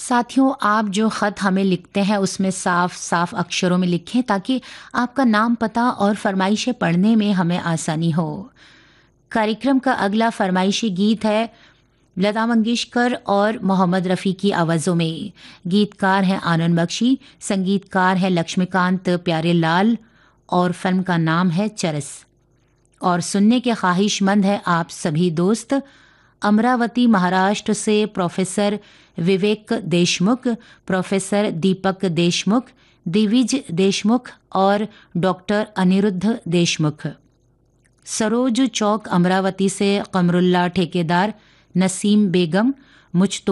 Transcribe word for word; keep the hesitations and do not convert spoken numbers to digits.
साथियों, आप जो ख़त हमें लिखते हैं उसमें साफ-साफ अक्षरों में लिखें ताकि आपका नाम, पता और फ़रमाइशें पढ़ने में हमें आसानी हो। कार्यक्रम का अगला फ़रमाइशी गीत है लता मंगेशकर और मोहम्मद रफ़ी की आवाज़ों में। गीतकार हैं आनंद बख्शी, संगीतकार हैं लक्ष्मीकांत प्यारेलाल और फ़िल्म का नाम है चरस। और सुनने के ख्वाहिशमंद हैं आप सभी दोस्त। अमरावती महाराष्ट्र से प्रोफेसर विवेक देशमुख, प्रोफेसर दीपक देशमुख, दिविज देशमुख और डॉक्टर अनिरुद्ध देशमुख। सरोज चौक अमरावती से कमरुल्ला ठेकेदार, नसीम बेगम, मुझ